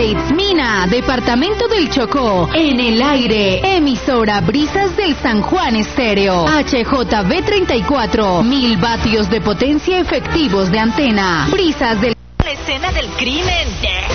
Eitzmina, departamento del Chocó. En el aire, emisora Brisas del San Juan Estéreo. HJB 34, 1000 vatios de potencia efectivos de antena. Brisas del... La escena del crimen.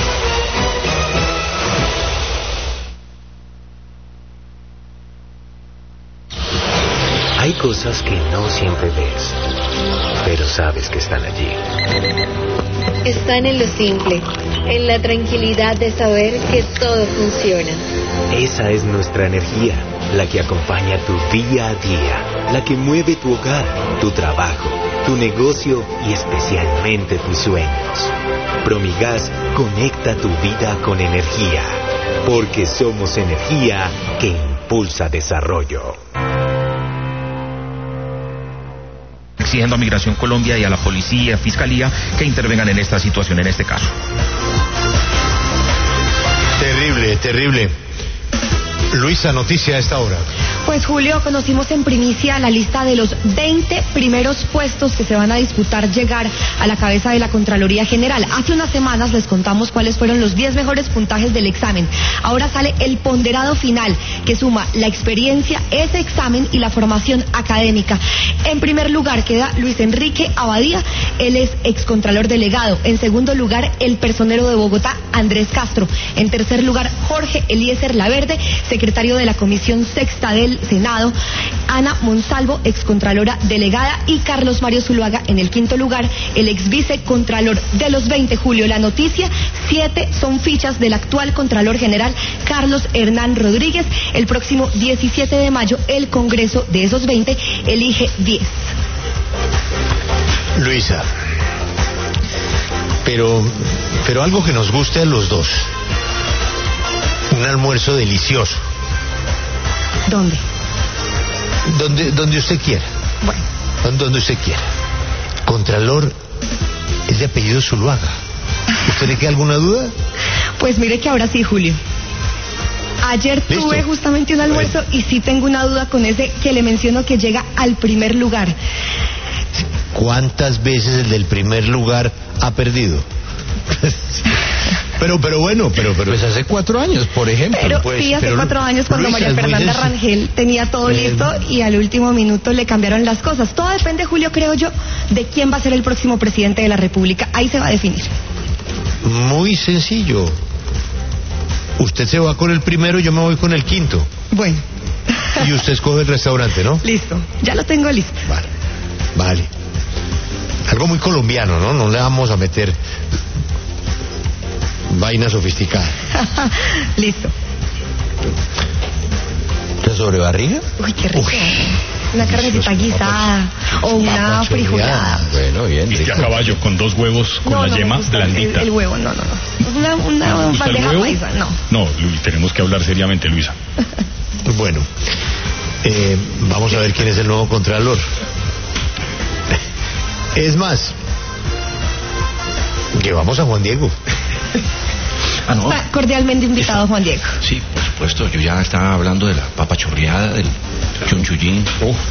Hay cosas que no siempre ves, pero sabes que están allí. Están en lo simple, en la tranquilidad de saber que todo funciona. Esa es nuestra energía, la que acompaña tu día a día, la que mueve tu hogar, tu trabajo, tu negocio y especialmente tus sueños. Promigas conecta tu vida con energía, porque somos energía que impulsa desarrollo. Exigiendo a Migración Colombia y a la policía, fiscalía, que intervengan en esta situación, en este caso. Terrible, terrible. Luisa, noticia a esta hora. Pues Julio, conocimos en primicia la lista de los 20 primeros puestos que se van a disputar llegar a la cabeza de la Contraloría General. Hace unas semanas les contamos cuáles fueron los 10 mejores puntajes del examen. Ahora sale el ponderado final, que suma la experiencia, ese examen y la formación académica. En primer lugar queda Luis Enrique Abadía, él es excontralor delegado. En segundo lugar, el personero de Bogotá, Andrés Castro. En tercer lugar, Jorge Eliezer Laverde, secretario de la Comisión Sexta del Senado, Ana Monsalvo, excontralora delegada, y Carlos Mario Zuluaga en el quinto lugar, el ex vicecontralor. De los 20, Julio, la noticia, 7 son fichas del actual Contralor General Carlos Hernán Rodríguez. El próximo 17 de mayo, el Congreso de esos 20 elige 10. Luisa, pero algo que nos guste a los dos. Un almuerzo delicioso. ¿Dónde? Donde usted quiera. Bueno. Donde usted quiera. Contralor es de apellido Zuluaga. ¿Usted le queda alguna duda? Pues mire que ahora sí, Julio. Ayer tuve justamente un almuerzo y sí tengo una duda con ese que le menciono que llega al primer lugar. ¿Cuántas veces el del primer lugar ha perdido? Pero bueno. Pues hace 4 años, por ejemplo. Pero sí, hace 4 años cuando María Fernanda Rangel tenía todo listo y al último minuto le cambiaron las cosas. Todo depende, Julio, creo yo, de quién va a ser el próximo presidente de la República. Ahí se va a definir. Muy sencillo. Usted se va con el primero, yo me voy con el quinto. Bueno. Y usted escoge el restaurante, ¿no? Listo, ya lo tengo listo. Vale. Algo muy colombiano, ¿no? No le vamos a meter vaina sofisticada. Listo. ¿La sobrebarriga? Uy, qué rico. Una carnecita guisada o una frijolada. Bueno, bien. Y a caballo, con 2 huevos, con la yema blandita. El huevo, no. Una bandeja paisa, no. No, Luis, tenemos que hablar seriamente, Luisa. Bueno, vamos a ver quién es el nuevo Contralor. Es más, llevamos a Juan Diego. Ah, no. Está cordialmente invitado Juan Diego. Sí, por supuesto. Yo ya estaba hablando de la papa chorreada, del chunchullín,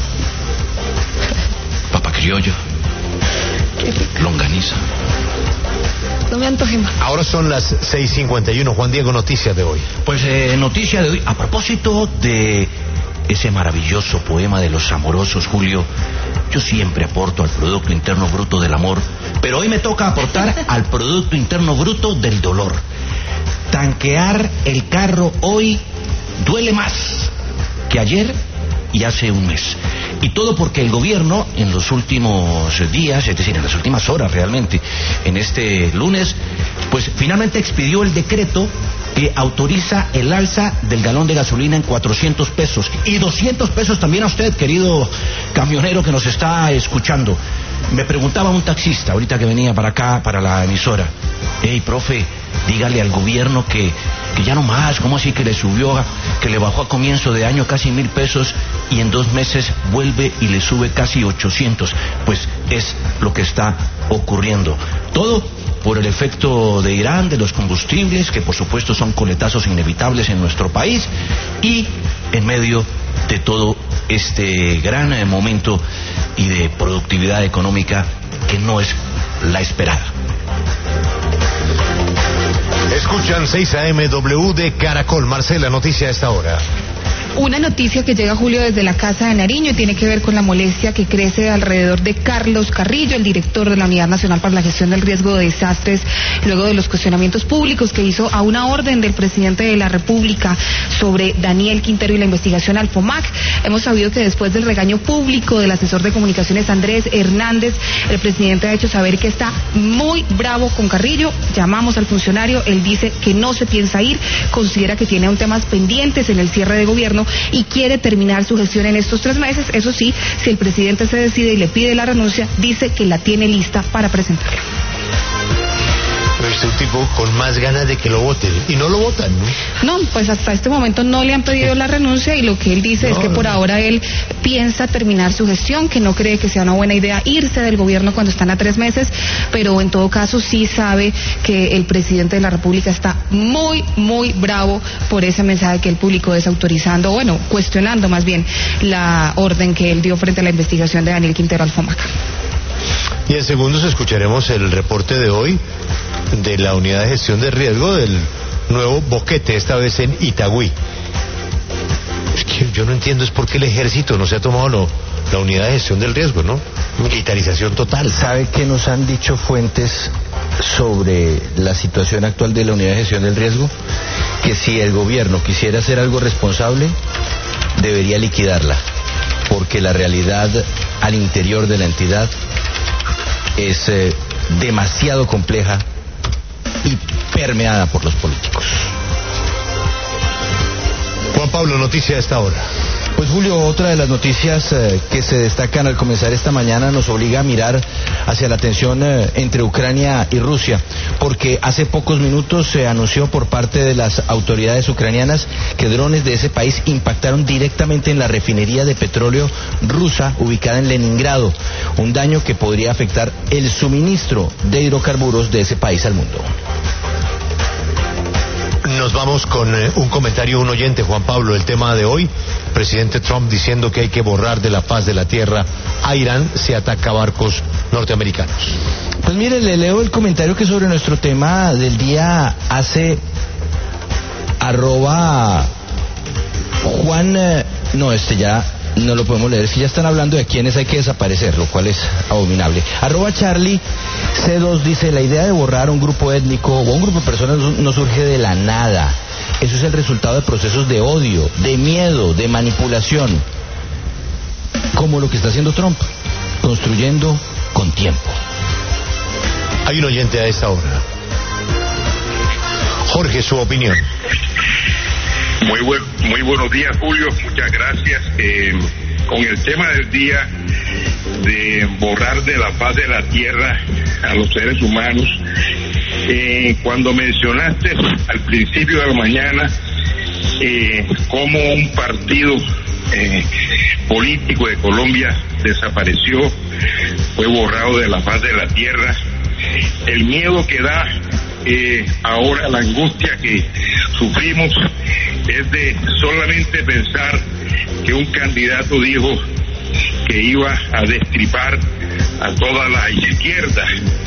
papa criollo, longaniza. No me antoje más. Ahora son las 6:51. Juan Diego, noticias de hoy. Pues noticia de hoy, a propósito de ese maravilloso poema de los amorosos, Julio. Yo siempre aporto al Producto Interno Bruto del amor, pero hoy me toca aportar al Producto Interno Bruto del dolor. Tanquear el carro hoy duele más que ayer y hace un mes. Y todo porque el gobierno en los últimos días, es decir, en las últimas horas realmente, en este lunes, pues finalmente expidió el decreto que autoriza el alza del galón de gasolina en 400 pesos y 200 pesos también a usted, querido camionero que nos está escuchando. Me preguntaba un taxista ahorita que venía para acá, para la emisora: hey, profe, dígale al gobierno que ya no más, ¿cómo así que le subió, que le bajó a comienzo de año casi 1,000 pesos y en 2 meses vuelve y le sube casi 800? Pues es lo que está ocurriendo. Todo por el efecto de Irán, de los combustibles, que por supuesto son coletazos inevitables en nuestro país, y en medio de todo este gran momento y de productividad económica que no es la esperada. Escuche. Escuchan 6 AM W de Caracol. Marcela, noticia a esta hora. Una noticia que llega, Julio, desde la Casa de Nariño y tiene que ver con la molestia que crece alrededor de Carlos Carrillo, el director de la Unidad Nacional para la Gestión del Riesgo de Desastres, luego de los cuestionamientos públicos que hizo a una orden del presidente de la República sobre Daniel Quintero y la investigación al FOMAC. Hemos sabido que después del regaño público del asesor de comunicaciones Andrés Hernández, el presidente ha hecho saber que está muy bravo con Carrillo. Llamamos al funcionario, él dice que no se piensa ir, considera que tiene aún temas pendientes en el cierre de gobierno y quiere terminar su gestión en estos 3 meses. Eso sí, si el presidente se decide y le pide la renuncia, dice que la tiene lista para presentarla. Es un tipo con más ganas de que lo voten y no lo votan, ¿no? No, pues hasta este momento no le han pedido la renuncia y lo que él dice es que por ahora él piensa terminar su gestión, que no cree que sea una buena idea irse del gobierno cuando están a 3 meses, pero en todo caso sí sabe que el presidente de la República está muy, muy bravo por ese mensaje que él publicó desautorizando, bueno, cuestionando más bien la orden que él dio frente a la investigación de Daniel Quintero al FOMAC. Y en segundos escucharemos el reporte de hoy de la Unidad de Gestión de Riesgo del nuevo boquete, esta vez en Itagüí. Es que yo no entiendo es por qué el ejército no se ha tomado la Unidad de Gestión del Riesgo, ¿no? Militarización total. ¿Sabe qué nos han dicho fuentes sobre la situación actual de la Unidad de Gestión del Riesgo? Que si el gobierno quisiera hacer algo responsable, debería liquidarla, porque la realidad al interior de la entidad es demasiado compleja y permeada por los políticos. Juan Pablo, noticia a esta hora. Pues Julio, otra de las noticias que se destacan al comenzar esta mañana nos obliga a mirar hacia la tensión entre Ucrania y Rusia, porque hace pocos minutos se anunció por parte de las autoridades ucranianas que drones de ese país impactaron directamente en la refinería de petróleo rusa ubicada en Leningrado, un daño que podría afectar el suministro de hidrocarburos de ese país al mundo. Nos vamos con un comentario, un oyente, Juan Pablo, el tema de hoy. Presidente Trump diciendo que hay que borrar de la faz de la tierra a Irán si ataca barcos norteamericanos. Pues mire, le leo el comentario que sobre nuestro tema del día hace @Juan, ya no lo podemos leer, si ya están hablando de quienes hay que desaparecer, lo cual es abominable. @Charlie C2 dice: la idea de borrar un grupo étnico o un grupo de personas no surge de la nada. Eso es el resultado de procesos de odio, de miedo, de manipulación, como lo que está haciendo Trump, construyendo con tiempo. Hay un oyente a esta hora. Jorge, su opinión. Muy buenos días, Julio, muchas gracias. Con el tema del día de borrar de la faz de la tierra a los seres humanos, cuando mencionaste al principio de la mañana cómo un partido político de Colombia desapareció, fue borrado de la faz de la tierra, el miedo que da ahora, la angustia que sufrimos es de solamente pensar que un candidato dijo que iba a destripar a toda la izquierda.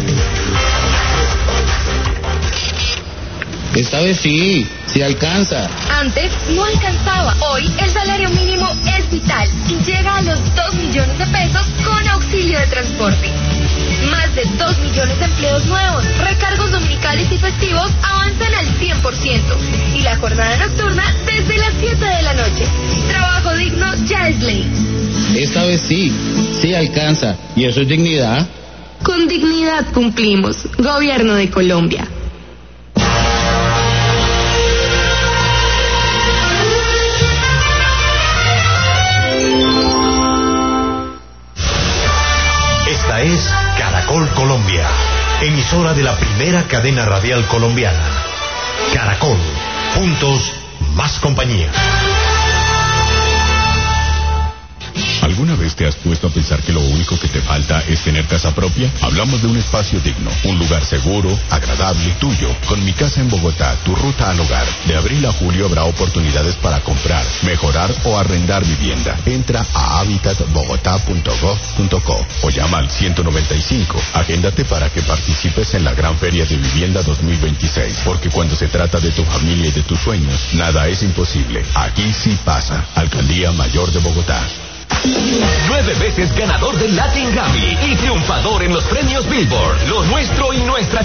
Esta vez sí alcanza. Antes no alcanzaba. Hoy el salario mínimo es vital y llega a los 2 millones de pesos con auxilio de transporte. Más de 2 millones de empleos nuevos, recargos dominicales y festivos avanzan al 100% y la jornada nocturna desde las 7 de la noche. Trabajo digno ya es ley. Esta vez sí alcanza. ¿Y eso es dignidad? Con dignidad cumplimos. Gobierno de Colombia. Esta es Caracol Colombia, emisora de la primera cadena radial colombiana. Caracol, juntos, más compañía. ¿Alguna vez te has puesto a pensar que lo único que te falta es tener casa propia? Hablamos de un espacio digno, un lugar seguro, agradable, tuyo. Con Mi Casa en Bogotá, tu ruta al hogar. De abril a julio habrá oportunidades para comprar, mejorar o arrendar vivienda. Entra a habitatbogotá.gov.co o llama al 195. Agéndate para que participes en la Gran Feria de Vivienda 2026. Porque cuando se trata de tu familia y de tus sueños, nada es imposible. Aquí sí pasa. Alcaldía Mayor de Bogotá. 9 veces ganador del Latin Grammy y triunfador en los premios Billboard. Lo nuestro y nuestra